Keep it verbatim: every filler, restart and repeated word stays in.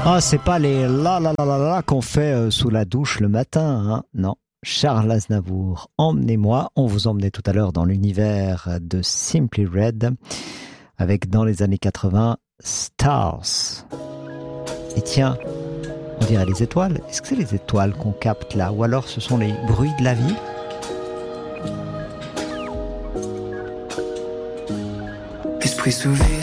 Ah, c'est pas les la la la la la qu'on fait euh, sous la douche le matin, hein. Non. Charles Aznavour, emmenez-moi. On vous emmenait tout à l'heure dans l'univers de Simply Red avec dans les années quatre-vingts Stars. Et tiens, on dirait les étoiles. Est-ce que c'est les étoiles qu'on capte là, ou alors ce sont les bruits de la vie? Esprit sous vide,